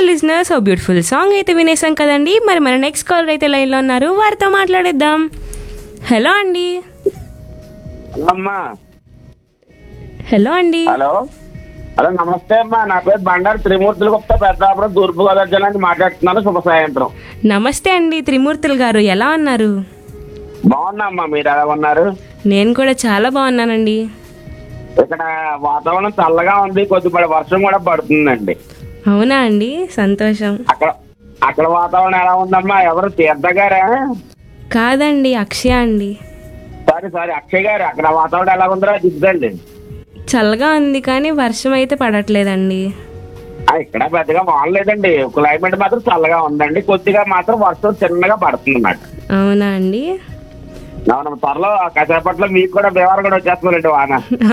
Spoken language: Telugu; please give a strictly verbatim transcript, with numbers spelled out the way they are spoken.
లిజనర్స్, ఓ బ్యూటిఫుల్ సాంగ్ అయితే వినేసాం కదండి. మరి మన నెక్స్ట్ కాలర్ అయితే లైన్లో ఉన్నారు, వారితో మాట్లాడేద్దాం. హలో అండి. అమ్మా హలో అండి. హలో హలో నమస్తే అమ్మా. నా పేరు బండారు త్రిమూర్తులు గుప్తా, పెద్దాపురం, తూర్పు గోదావరి జిల్లా నుంచి మాట్లాడుతున్నాను. శుభ సాయంత్రం. నమస్తే అండి త్రిమూర్తులు గారు, ఎలా ఉన్నారు? బాగున్నా అమ్మా, మీరు ఎలా ఉన్నారు? నేను కూడా చాలా బాగున్నానండి. ఇక్కడ వాతావరణం చల్లగా ఉంది, కొద్దిపడి వర్షం కూడా పడుతుందండి. అవునా అండి, సంతోషం. అక్కడ అక్కడ వాతావరణం ఎలా ఉందమ్మా? ఎవరు తీర్థ గారా? కాదండి, అక్షయ అండి. సారీ సారీ అక్షయ్ గారు, అక్కడ వాతావరణం ఎలా ఉందో దిద్దండి. చల్లగా ఉంది కానీ వర్షం అయితే పడట్లేదండి. ఇక్కడ పెద్దగా వానలేదండి, క్లైమేట్ మాత్రం చల్లగా ఉందండి. కొద్దిగా మాత్రం వర్షం చిన్నగా పడుతుంది అన్నమాట. అవునా అండి. త్వరలో కాసేపట్లో మీకు కూడా బీహార్ కూడా వచ్చేస్తుందండి వాన.